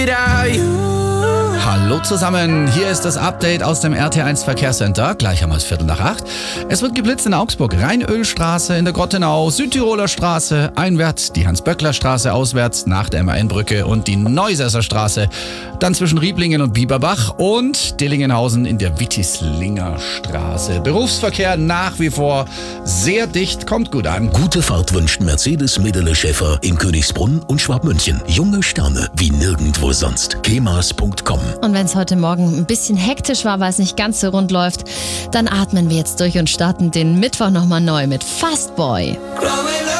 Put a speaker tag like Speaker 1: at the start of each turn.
Speaker 1: Hallo zusammen, hier ist das Update aus dem RT1 Verkehrscenter, gleich einmal 7:45. Es wird geblitzt in Augsburg, Rheinölstraße, in der Grottenau, Südtiroler Straße, einwärts die Hans-Böckler-Straße, auswärts nach der MAN-Brücke und die Neusesser Straße, dann zwischen Rieblingen und Bieberbach und Dillingenhausen in der Wittislinger Straße. Berufsverkehr nach wie vor sehr dicht, kommt gut an.
Speaker 2: Gute Fahrt wünscht Mercedes Medele Schäfer in Königsbrunn und Schwabmünchen. Junge Sterne wie nirgendwo sonst. kemas.com.
Speaker 3: Und wenn es heute Morgen ein bisschen hektisch war, weil es nicht ganz so rund läuft, dann atmen wir jetzt durch und starten den Mittwoch nochmal neu mit Fastboy.